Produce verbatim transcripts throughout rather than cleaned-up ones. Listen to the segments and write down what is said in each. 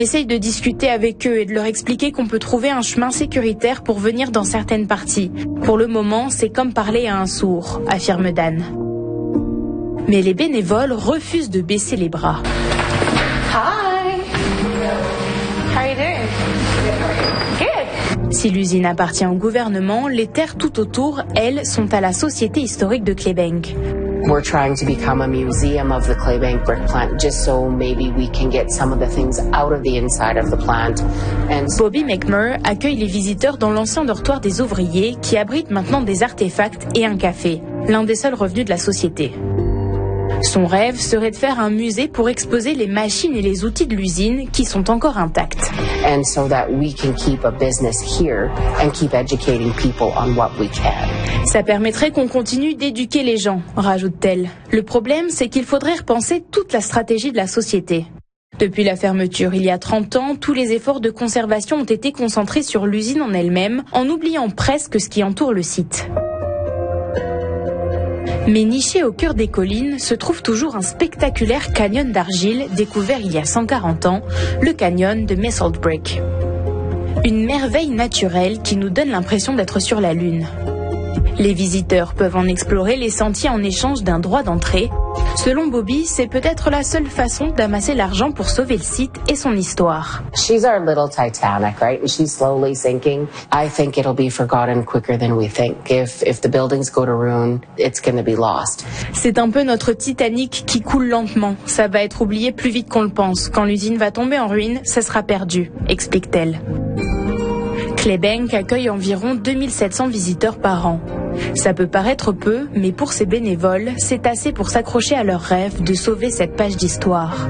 Essaye de discuter avec eux et de leur expliquer qu'on peut trouver un chemin sécuritaire pour venir dans certaines parties. Pour le moment, c'est comme parler à un sourd, affirme Dan. Mais les bénévoles refusent de baisser les bras. Hi. How are you doing? Good. Si l'usine appartient au gouvernement, les terres tout autour, elles, sont à la Société historique de Claybank. We're trying to become a museum of the Claybank brick plant just so maybe we can get some of the things out of the inside of the plant. And Bobby McMurray accueille les visiteurs dans l'ancien dortoir des ouvriers qui abrite maintenant des artefacts et un café, l'un des seuls revenus de la société. Son rêve serait de faire un musée pour exposer les machines et les outils de l'usine qui sont encore intacts. And so that we can keep a business here and keep educating people on what we can. Ça permettrait qu'on continue d'éduquer les gens, rajoute-t-elle. Le problème, c'est qu'il faudrait repenser toute la stratégie de la société. Depuis la fermeture, il y a trente ans, tous les efforts de conservation ont été concentrés sur l'usine en elle-même, en oubliant presque ce qui entoure le site. Mais niché au cœur des collines se trouve toujours un spectaculaire canyon d'argile découvert il y a cent quarante ans, le canyon de Missile Brick. Une merveille naturelle qui nous donne l'impression d'être sur la Lune. Les visiteurs peuvent en explorer les sentiers en échange d'un droit d'entrée. Selon Bobby, c'est peut-être la seule façon d'amasser l'argent pour sauver le site et son histoire. She's our little Titanic, right? And she's slowly sinking. I think it'll be forgotten quicker than we think. If if the buildings go to ruin, it's going to be lost. C'est un peu notre Titanic qui coule lentement. Ça va être oublié plus vite qu'on le pense. Quand l'usine va tomber en ruine, ça sera perdu, explique-t-elle. Claybank accueille environ deux mille sept cents visiteurs par an. Ça peut paraître peu, mais pour ces bénévoles, c'est assez pour s'accrocher à leur rêve de sauver cette page d'histoire.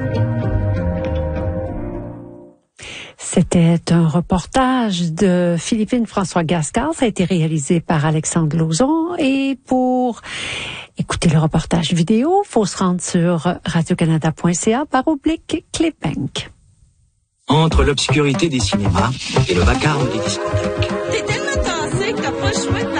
C'était un reportage de Philippine François Gascard. Ça a été réalisé par Alexandre Lauzon. Et pour écouter le reportage vidéo, il faut se rendre sur radio canada point c a par oblique Claybank. Entre l'obscurité des cinémas et le vacarme des discothèques. T'es tellement tassé que t'as pas le choix de